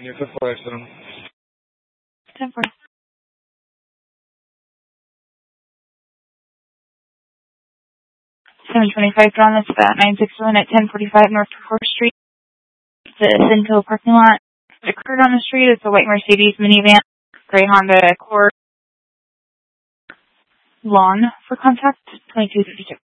Yes, of course. 10-4. 725 John, that's about 961 at 1045 North 4th Street. The Cinco parking lot. It occurred on the street. It's a white Mercedes minivan, gray Honda Accord. Lawn for contact, 2252.